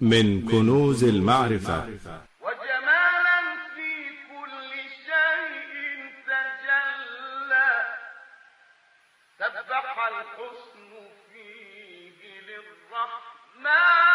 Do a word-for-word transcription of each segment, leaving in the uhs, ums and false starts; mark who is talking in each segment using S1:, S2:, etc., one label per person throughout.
S1: من كنوز المعرفة.
S2: وجمالا في كل شيء تجلى، سبح الحسن فيه للرحمن.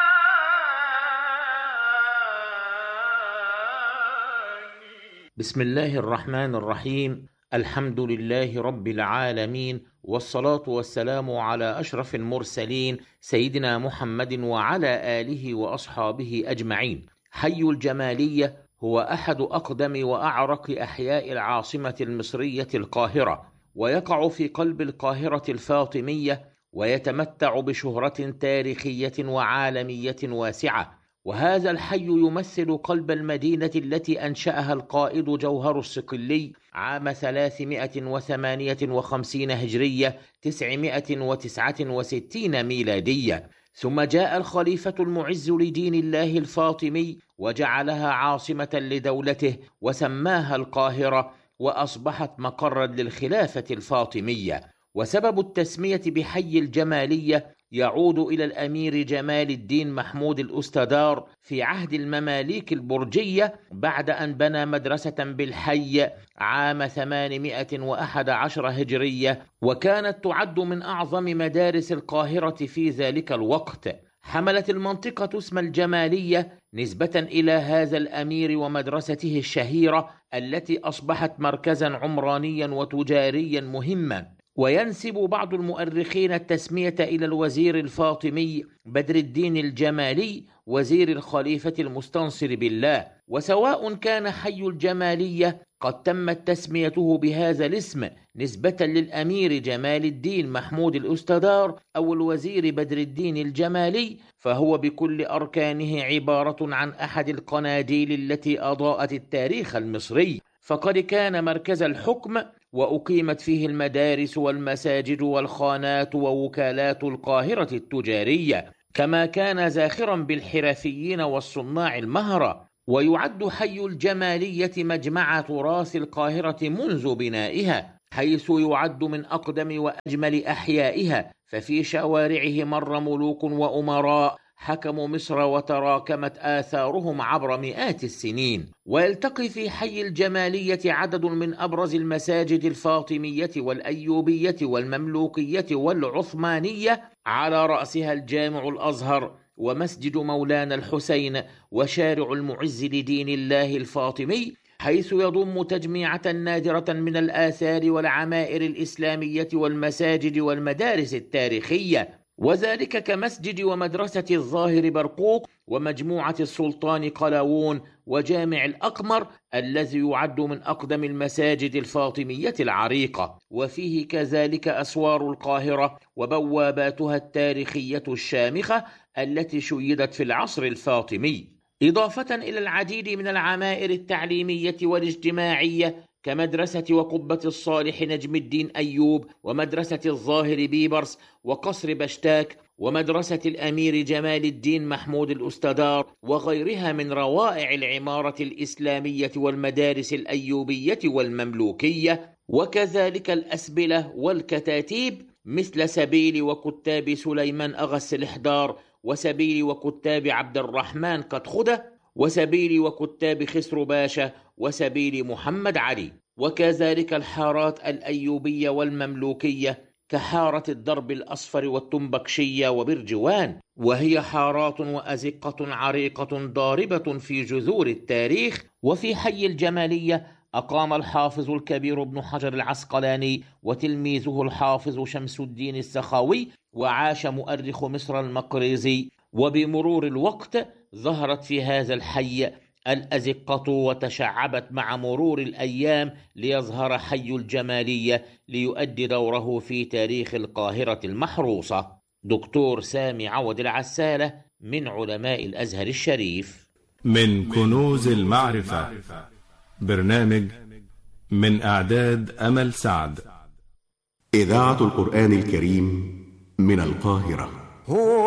S3: بسم الله الرحمن الرحيم. الحمد لله رب العالمين، والصلاة والسلام على أشرف المرسلين سيدنا محمد وعلى آله وأصحابه أجمعين. حي الجمالية هو أحد أقدم وأعرق أحياء العاصمة المصرية القاهرة، ويقع في قلب القاهرة الفاطمية، ويتمتع بشهرة تاريخية وعالمية واسعة. وهذا الحي يمثل قلب المدينة التي أنشأها القائد جوهر الصقلي عام ثلاثمائة وثمانية وخمسين هجرية تسعمائة وتسعة وستين ميلادية. ثم جاء الخليفة المعز لدين الله الفاطمي وجعلها عاصمة لدولته وسماها القاهرة، وأصبحت مقرا للخلافة الفاطمية. وسبب التسمية بحي الجمالية يعود إلى الأمير جمال الدين محمود الأستدار في عهد المماليك البرجية، بعد أن بنى مدرسة بالحي عام ثمانمائة وأحد عشر هجرية، وكانت تعد من أعظم مدارس القاهرة في ذلك الوقت. حملت المنطقة اسم الجمالية نسبة إلى هذا الأمير ومدرسته الشهيرة التي أصبحت مركزا عمرانيا وتجاريا مهما. وينسب بعض المؤرخين التسمية إلى الوزير الفاطمي بدر الدين الجمالي وزير الخليفة المستنصر بالله. وسواء كان حي الجمالية قد تمت تسميته بهذا الاسم نسبة للأمير جمال الدين محمود الأستدار أو الوزير بدر الدين الجمالي، فهو بكل أركانه عبارة عن أحد القناديل التي أضاءت التاريخ المصري، فقد كان مركز الحكم، وأقيمت فيه المدارس والمساجد والخانات ووكالات القاهرة التجارية، كما كان زاخرا بالحرفيين والصناع المهرة. ويعد حي الجمالية مجمع تراث القاهرة منذ بنائها، حيث يعد من أقدم وأجمل أحيائها، ففي شوارعه مر ملوك وأمراء حكموا مصر وتراكمت آثارهم عبر مئات السنين. ويلتقي في حي الجمالية عدد من أبرز المساجد الفاطمية والأيوبية والمملوكية والعثمانية، على رأسها الجامع الأزهر ومسجد مولانا الحسين وشارع المعز لدين الله الفاطمي، حيث يضم تجميعة نادرة من الآثار والعمائر الإسلامية والمساجد والمدارس التاريخية، وذلك كمسجد ومدرسة الظاهر برقوق ومجموعة السلطان قلاوون وجامع الأقمر الذي يعد من أقدم المساجد الفاطمية العريقة. وفيه كذلك أسوار القاهرة وبواباتها التاريخية الشامخة التي شيدت في العصر الفاطمي، إضافة إلى العديد من العمائر التعليمية والاجتماعية كمدرسة وقبة الصالح نجم الدين أيوب، ومدرسة الظاهر بيبرس، وقصر بشتاك، ومدرسة الأمير جمال الدين محمود الأستدار، وغيرها من روائع العمارة الإسلامية والمدارس الأيوبية والمملوكية. وكذلك الأسبلة والكتاتيب مثل سبيل وكتاب سليمان أغا الإحضار، وسبيل وكتاب عبد الرحمن قدخدة، وسبيل وكتاب خسرو باشا، وسبيل محمد علي. وكذلك الحارات الأيوبية والمملوكية كحارة الدرب الأصفر والتنبكشية وبرجوان، وهي حارات وأزقة عريقة ضاربة في جذور التاريخ. وفي حي الجمالية أقام الحافظ الكبير ابن حجر العسقلاني وتلميذه الحافظ شمس الدين السخاوي، وعاش مؤرخ مصر المقريزي. وبمرور الوقت ظهرت في هذا الحي الأزقة وتشعبت مع مرور الأيام ليظهر حي الجمالية ليؤدي دوره في تاريخ القاهرة المحروسة. دكتور سامي عوض العسالة من علماء الأزهر الشريف.
S1: من كنوز المعرفة، برنامج من إعداد أمل سعد.
S4: إذاعة القرآن الكريم من القاهرة.